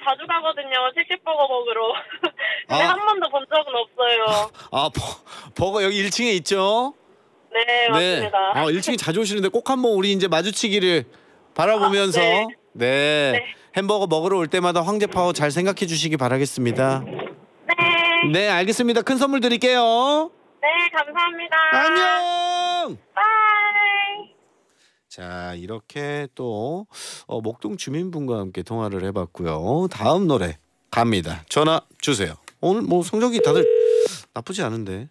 자주 가거든요. 씩씩버거 먹으러. 근데 아. 한 번도 본 적은 없어요. 아, 버거 여기 1층에 있죠? 네, 맞습니다. 아, 1층에 자주 오시는데 꼭 한번 우리 이제 마주치기를 바라보면서 네. 네. 네. 햄버거 먹으러 올 때마다 황제파워 잘 생각해 주시기 바라겠습니다. 네. 네, 알겠습니다. 큰 선물 드릴게요. 네, 감사합니다. 안녕. 바이. 자, 이렇게 또 목동 주민분과 함께 통화를 해봤고요. 다음 노래 갑니다. 전화 주세요. 오늘 뭐 성적이 다들 나쁘지 않은데.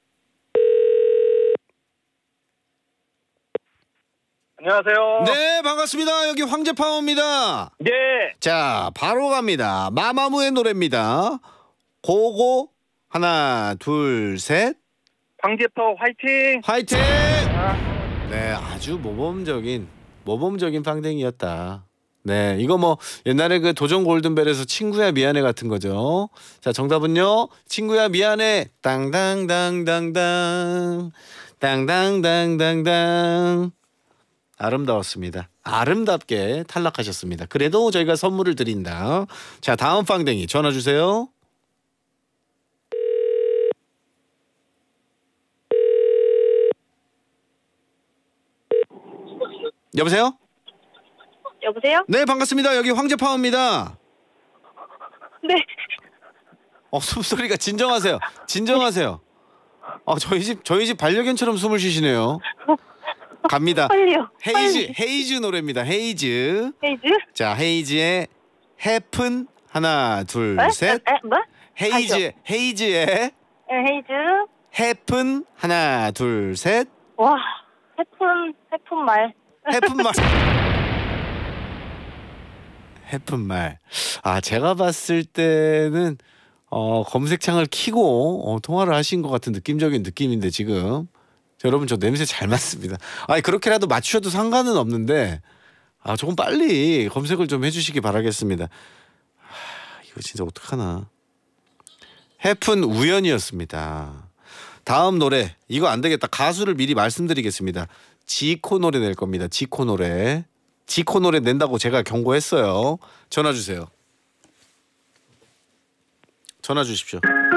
안녕하세요. 네, 반갑습니다. 여기 황제파워입니다. 네. 자, 바로 갑니다. 마마무의 노래입니다. 고고 하나 둘 셋 황제파워 화이팅. 화이팅. 네, 아주 모범적인 팡댕이였다. 네, 이거 뭐 옛날에 그 도전 골든벨에서 친구야 미안해 같은 거죠. 자, 정답은요. 친구야 미안해. 땅당당당당 땅당당당당. 아름다웠습니다. 아름답게 탈락하셨습니다. 그래도 저희가 선물을 드린다. 자, 다음 팡댕이 전화 주세요. 여보세요? 여보세요? 네, 반갑습니다. 여기 황제파워입니다. 네. 숨소리가 진정하세요. 진정하세요. 저희 집 반려견처럼 숨을 쉬시네요. 갑니다. 빨리요. 헤이즈 노래입니다. 헤이즈. 헤이즈? 자, 헤이즈의 해픈 하나 둘 셋. 뭐? 헤이즈의 네, 헤이즈. 해픈 하나 둘 셋. 와, 해픈 말. 해픈 말. 해픈 말. 아, 제가 봤을 때는 검색창을 켜고 통화를 하신 것 같은 느낌적인 느낌인데 지금. 여러분, 저 냄새 잘 맡습니다. 아니, 그렇게라도 맞추셔도 상관은 없는데 조금 빨리 검색을 좀 해주시기 바라겠습니다. 이거 진짜 어떡하나. 해픈 우연이었습니다. 다음 노래 이거 안 되겠다. 가수를 미리 말씀드리겠습니다. 지코 노래 낼 겁니다. 지코 노래 낸다고 제가 경고했어요. 전화 주세요. 전화 주십시오.